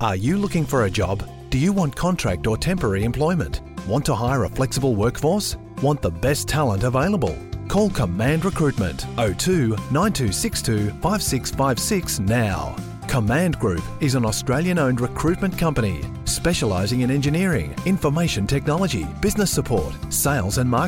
Are you looking for a job? Do you want contract or temporary employment? Want to hire a flexible workforce? Want the best talent available? Call Command Recruitment 02 9262 5656 now. Command Group is an Australian-owned recruitment company specialising in engineering, information technology, business support, sales and marketing.